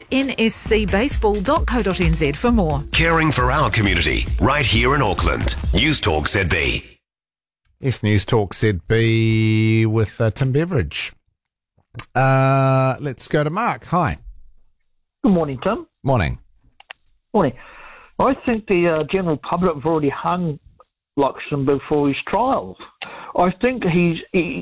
nscbaseball.co.nz for more. Caring for our community, right here in Auckland. News Talk ZB. Yes, News Talk ZB with Tim Beveridge. Let's go to Mark. Hi. Good morning, Tim. Morning. Morning. I think the general public have already hung Luxon before his trial. I think he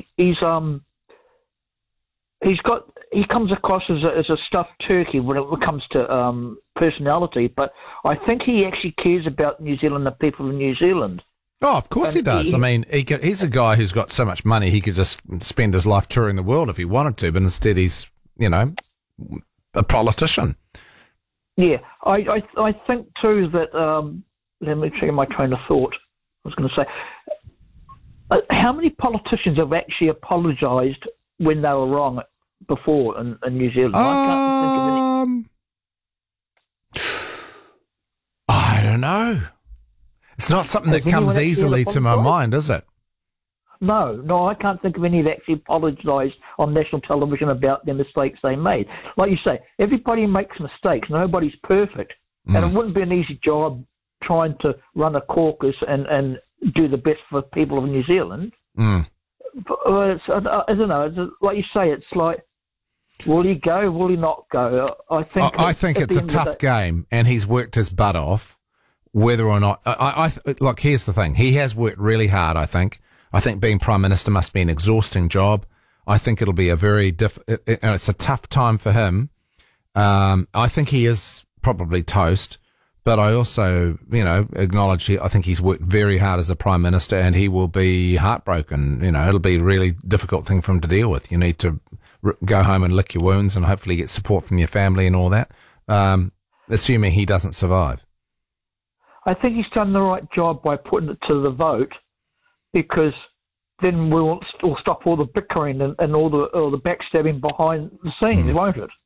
comes across as a stuffed turkey when it comes to personality, but I think he actually cares about New Zealand, the people of New Zealand. Oh, of course he does. I mean, he's a guy who's got so much money he could just spend his life touring the world if he wanted to, but instead he's, a politician. Yeah, I think too that, let me check my train of thought. I was going to say, how many politicians have actually apologised when they were wrong before in New Zealand? I can't think of any. I don't know. It's not something that comes easily to my mind, is it? No, I can't think of any that actually apologised on national television about the mistakes they made. Like you say, everybody makes mistakes. Nobody's perfect. And it wouldn't be an easy job trying to run a caucus and do the best for people of New Zealand. But, I don't know. Like you say, it's like, will he go? Will he not go? I think it's a tough game, and he's worked his butt off. Whether or not, look, here's the thing. He has worked really hard, I think. I think being Prime Minister must be an exhausting job. I think it'll be a very it's a tough time for him. I think he is probably toast, but I also, acknowledge I think he's worked very hard as a Prime Minister, and he will be heartbroken. It'll be a really difficult thing for him to deal with. You need to go home and lick your wounds and hopefully get support from your family and all that, assuming he doesn't survive. I think he's done the right job by putting it to the vote, because then we'll stop all the bickering and all the backstabbing behind the scenes, won't it?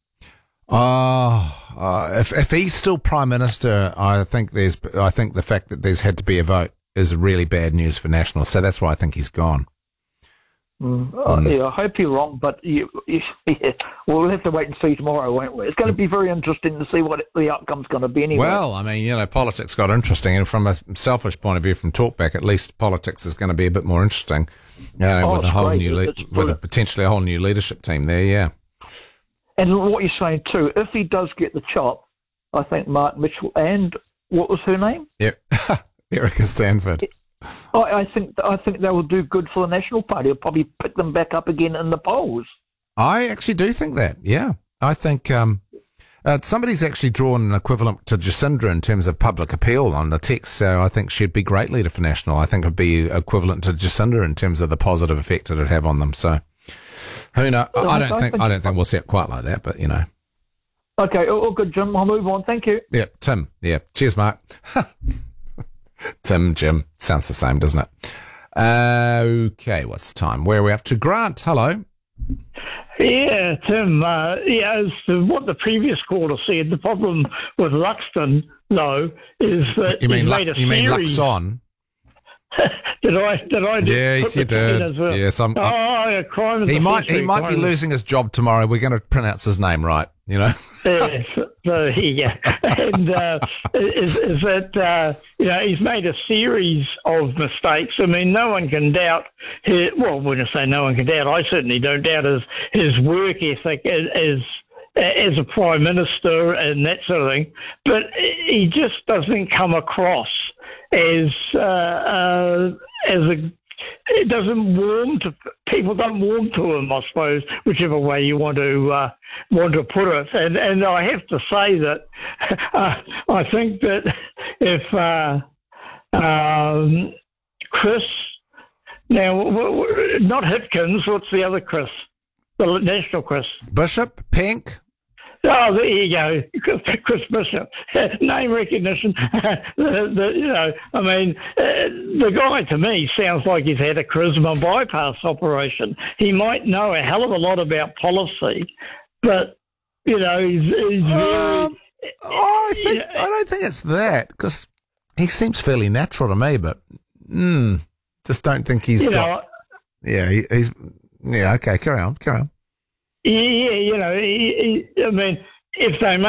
If he's still Prime Minister, I think the fact that there's had to be a vote is really bad news for Nationals. So that's why I think he's gone. Yeah, I hope you're wrong, but we'll have to wait and see tomorrow, won't we? It's going to be very interesting to see what the outcome's going to be anyway. Well, I mean, politics got interesting, and from a selfish point of view, from Talkback, at least politics is going to be a bit more interesting, with a whole with potentially a whole new leadership team there. Yeah. And what you're saying too, if he does get the chop, I think Mark Mitchell and what was her name? Yep, Erica Stanford. I think they will do good for the National Party. It'll probably pick them back up again in the polls. I actually do think that. Yeah, I think somebody's actually drawn an equivalent to Jacinda in terms of public appeal on the text. So I think she'd be a great leader for National. I think it'd be equivalent to Jacinda in terms of the positive effect it'd have on them. So who knows? I don't think we'll see it quite like that, but Okay, all good, Jim. I'll move on. Thank you. Yeah, Tim. Yeah, cheers, Mark. Tim, Jim. Sounds the same, doesn't it? Okay, what's the time? Where are we up to? Grant, hello. Yeah, Tim. As to what the previous caller said, the problem with Luxon, though, is that you mean Luxon? Did I? Yes, you did. Yes, a crime. He might be losing his job tomorrow. We're going to pronounce his name right. Yes, so yeah, and is that he's made a series of mistakes. I mean, no one can doubt when I say no one can doubt, I certainly don't doubt his work ethic as a Prime Minister and that sort of thing. But he just doesn't come across as it doesn't warm to people. Don't warm to him, I suppose, whichever way you want to put it. And I have to say that I think that if Chris, now not Hipkins, what's the other Chris? The National Chris Bishop, Pink. Oh, there you go, Chris Bishop. Name recognition. The guy to me sounds like he's had a charisma bypass operation. He might know a hell of a lot about policy, but he's very. I don't think it's that, because he seems fairly natural to me, but just don't think he's got. He's. Yeah. Okay. Carry on. Yeah. I mean, if they